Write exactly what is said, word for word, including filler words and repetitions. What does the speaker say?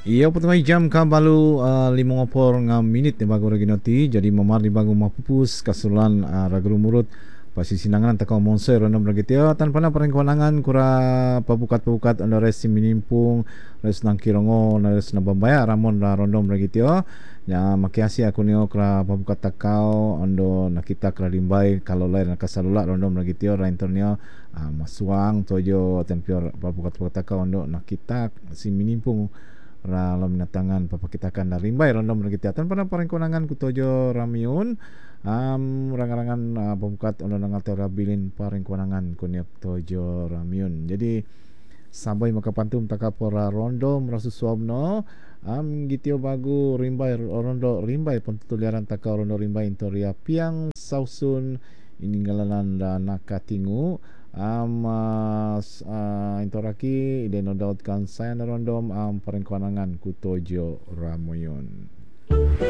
Iya pertama jam ka balu uh, lima ngopor nga minit ni bago raginoti jadi mamar di bago mapupus kasulan uh, ragru murut pasisinangan takau monser ronom ragitio tanpa na pareng kewenangan kura pabukat-pabukat ando resi minimpung res nang kirongo res na bambaya ramon ra rondom ragitio ya makiasi aku nio kura pabukat takau ando nakita kra limbai kalau lain kasalula rondom ragitio ra internio uh, masuang tojo tempior pabukat-pabukat takau ando nakita si minimpung ra laminatangan papakitakan na rimbay random nagitiatan para parang kunangan kutojo ramiun um, rangarangan uh, pambukat ano nang terabilin parang kunangan kunyak tojo ramiun jadi sabay makapantum takapora rondo merasuswab no am gitio bagu rimbay rondo rimbay pentutuliaran taka rondo rimbay intoria piang sausun iningalanan da nakatingu am uh, uh, intoraki ide no daud kan saya rondom am pareng kuanangan kutojo ramoyon.